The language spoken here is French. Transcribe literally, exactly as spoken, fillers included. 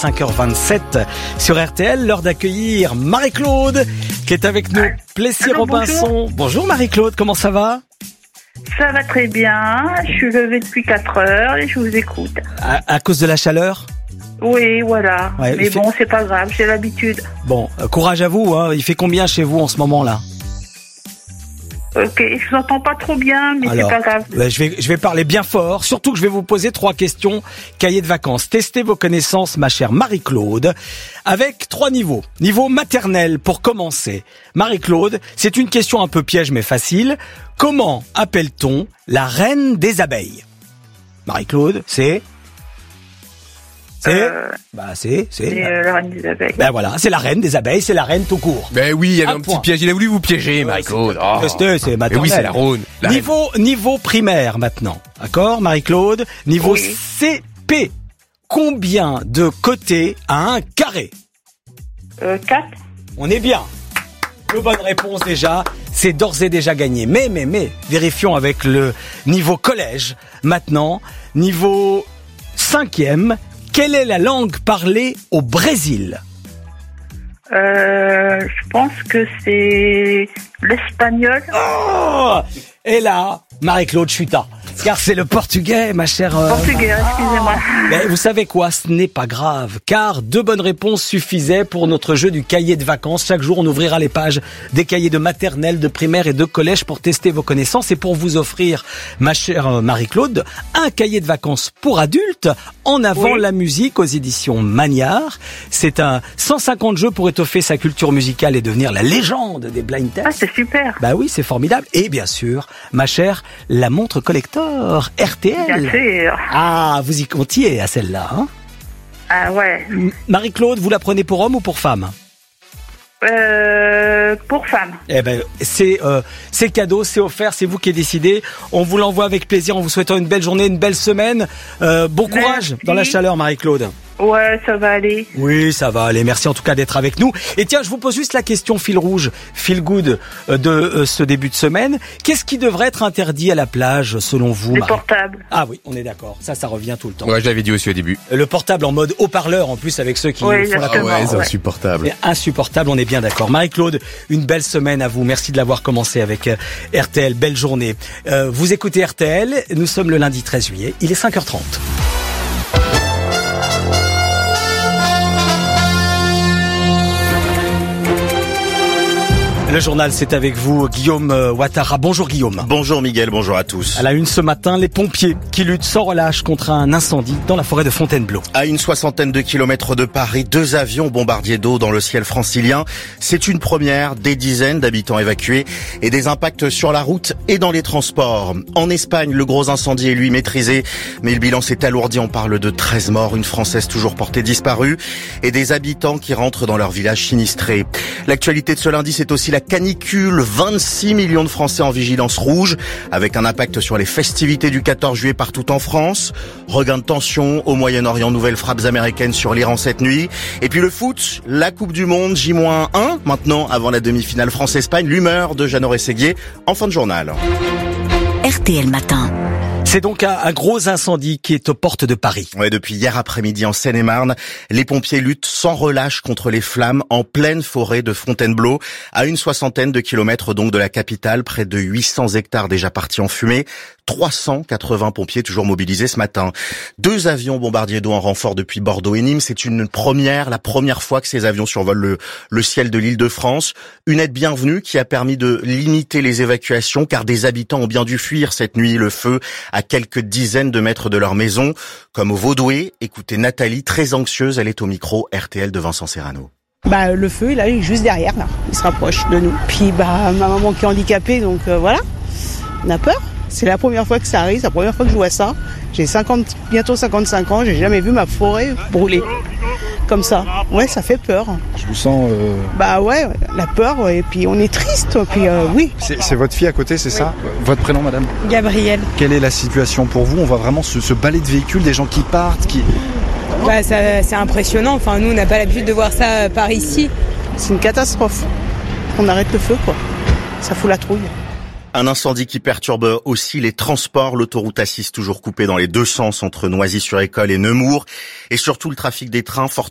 cinq heures vingt-sept sur R T L. L'heure d'accueillir Marie-Claude qui est avec nous. Plessis-Robinson. Bonjour Marie-Claude, comment ça va? Ça va très bien. Je suis levée depuis quatre heures et je vous écoute. À, à cause de la chaleur? Oui, voilà. Ouais, Mais fait... bon, c'est pas grave, j'ai l'habitude. Bon, euh, courage à vous. Hein. Il fait combien chez vous en ce moment-là? Ok, je vous entends pas trop bien, mais Alors, c'est pas grave. Bah, je vais, je vais parler bien fort. Surtout que je vais vous poser trois questions. Cahier de vacances. Testez vos connaissances, ma chère Marie-Claude, avec trois niveaux. Niveau maternel pour commencer. Marie-Claude, c'est une question un peu piège mais facile. Comment appelle-t-on la reine des abeilles? Marie-Claude, c'est... C'est, euh, bah c'est, c'est, c'est euh, la reine des abeilles. Ben voilà, c'est la reine des abeilles, c'est la reine tout court. Ben oui, il y avait un un, point. petit piège, il a voulu vous piéger, Marie-Claude. Oh, c'est, c'est maternel. Mais oui, c'est la Rhône. La niveau, niveau primaire maintenant, d'accord, Marie-Claude? Niveau oui. C P, combien de côtés a un carré? Euh, quatre. On est bien. De bonnes réponses déjà, c'est d'ores et déjà gagné. Mais, mais, mais, vérifions avec le niveau collège. Maintenant, niveau cinquième, quelle est la langue parlée au Brésil? Euh, je pense que c'est l'espagnol. Oh! Et là, Marie-Claude Chuta. Car c'est le portugais, ma chère... Euh... Portugais, excusez-moi. Mais vous savez quoi, ce n'est pas grave, car deux bonnes réponses suffisaient pour notre jeu du cahier de vacances. Chaque jour, on ouvrira les pages des cahiers de maternelle, de primaire et de collège pour tester vos connaissances et pour vous offrir, ma chère Marie-Claude, un cahier de vacances pour adultes en avant oui. la musique aux éditions Magnard. C'est un cent cinquante jeux pour étoffer sa culture musicale et devenir la légende des blind tests. Ah, c'est super. Bah oui, c'est formidable. Et bien sûr, ma chère, la montre collector R T L. Bien sûr. Ah, vous y comptiez à celle-là, hein? Ah ouais. Marie-Claude, vous la prenez pour homme ou pour femme? Euh, pour femme. Eh ben, c'est euh, c'est cadeau, c'est offert, c'est vous qui décidez. On vous l'envoie avec plaisir en vous souhaitant une belle journée, une belle semaine. Euh, bon courage Merci. dans la chaleur, Marie-Claude. Ouais, ça va aller. Oui, ça va aller. Merci en tout cas d'être avec nous. Et tiens, je vous pose juste la question fil rouge, fil good euh, de euh, ce début de semaine. Qu'est-ce qui devrait être interdit à la plage selon vous, Les Marie? portables. Ah oui, on est d'accord. Ça, ça revient tout le temps. Ouais, je l'avais dit aussi au début. Le portable en mode haut-parleur, en plus, avec ceux qui Oui, font la exactement. commande. ouais, c'est insupportable. C'est insupportable, on est bien d'accord. Marie-Claude, une belle semaine à vous. Merci de l'avoir commencé avec euh, R T L. Belle journée. Euh, vous écoutez R T L. Nous sommes le lundi treize juillet. Il est cinq heures trente. Le journal, c'est avec vous, Guillaume Ouattara. Bonjour Guillaume. Bonjour Miguel, bonjour à tous. À la une ce matin, les pompiers qui luttent sans relâche contre un incendie dans la forêt de Fontainebleau. À une soixantaine de kilomètres de Paris, deux avions bombardiers d'eau dans le ciel francilien. C'est une première, des dizaines d'habitants évacués et des impacts sur la route et dans les transports. En Espagne, le gros incendie est lui maîtrisé, mais le bilan s'est alourdi. On parle de treize morts, une Française toujours portée disparue et des habitants qui rentrent dans leur village sinistré. L'actualité de ce lundi, c'est aussi la canicule, vingt-six millions de Français en vigilance rouge, avec un impact sur les festivités du quatorze juillet partout en France. Regain de tension au Moyen-Orient, nouvelles frappes américaines sur l'Iran cette nuit. Et puis le foot, la Coupe du Monde, J un maintenant avant la demi-finale France-Espagne. L'humeur de Jeannot Rességuier en fin de journal. R T L Matin. C'est donc un, un gros incendie qui est aux portes de Paris. Ouais, depuis hier après-midi en Seine-et-Marne, les pompiers luttent sans relâche contre les flammes en pleine forêt de Fontainebleau, à une soixantaine de kilomètres donc de la capitale, près de huit cents hectares déjà partis en fumée. trois cent quatre-vingts pompiers toujours mobilisés ce matin. Deux avions bombardiers d'eau en renfort depuis Bordeaux et Nîmes. C'est une première, la première fois que ces avions survolent le, le ciel de l'Île-de-France. Une aide bienvenue qui a permis de limiter les évacuations car des habitants ont bien dû fuir cette nuit le feu à quelques dizaines de mètres de leur maison. Comme au Vaudoué, écoutez Nathalie, très anxieuse, elle est au micro R T L de Vincent Serrano. Bah, le feu, là, il est juste derrière, là. Il se rapproche de nous. Puis, bah, ma maman qui est handicapée, donc euh, voilà. On a peur. C'est la première fois que ça arrive, c'est la première fois que je vois ça. J'ai cinquante, bientôt cinquante-cinq ans, j'ai jamais vu ma forêt brûler comme ça. Ouais, ça fait peur. Je vous sens... Euh... Bah ouais, la peur, ouais, et puis on est triste, puis euh, oui. C'est, c'est votre fille à côté, c'est oui. ça? Votre prénom, madame? Gabrielle. Quelle est la situation pour vous? On voit vraiment ce, ce balai de véhicules, des gens qui partent, qui... Bah, ça, c'est impressionnant, enfin nous on n'a pas l'habitude de voir ça par ici. C'est une catastrophe. On arrête le feu, quoi. Ça fout la trouille. Un incendie qui perturbe aussi les transports. L'autoroute A six toujours coupée dans les deux sens entre Noisy-sur-École et Nemours. Et surtout le trafic des trains